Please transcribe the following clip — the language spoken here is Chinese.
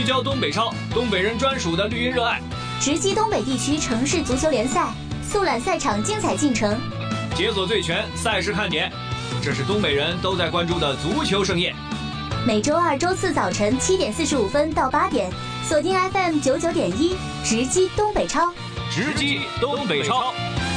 焦东北超，东北人专属的绿茵热爱。 直击东北地区城市足球联赛，速览赛场精彩进程， 解锁最全赛事看点。这是东北人都在关注的足球盛宴。 每周二、周四早晨7点45分到8点，锁定 FM 99.1，直击东北超， 直击东北超。